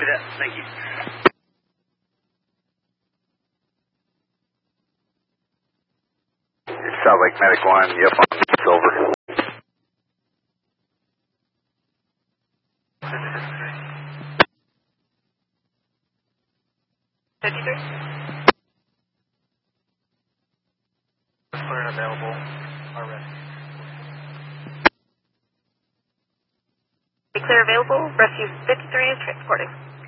Copy that. Thank you. South Lake Medic 1, yep, it's over. Clear and available. RS. Clear available. Rescue 53 is transporting.